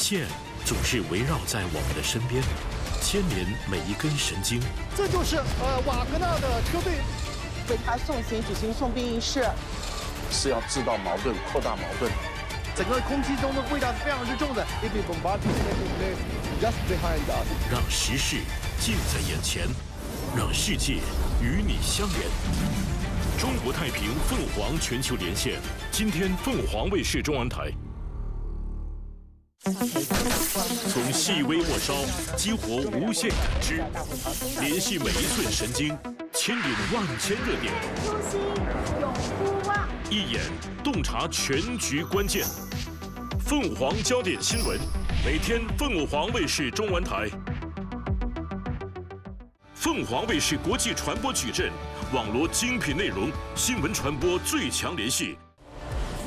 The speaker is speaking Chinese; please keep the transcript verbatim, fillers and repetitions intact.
线总是围绕在我们的身边，牵连每一根神经。 这就是呃瓦格纳的车队为他送行举行送殡仪式， 是要制造矛盾、扩大矛盾。 整个空气中的味道是非常之重的。Just behind us， 让时事近在眼前，让世界与你相连。中国太平凤凰全球连线，今天凤凰卫视中文台。从细微末梢激活无限感知，联系每一寸神经，牵引万千热点。 初心永不忘， 一眼洞察全局关键。凤凰焦点新闻，每天凤凰卫视中文台。凤凰卫视国际传播矩阵，网罗精品内容，新闻传播最强联系，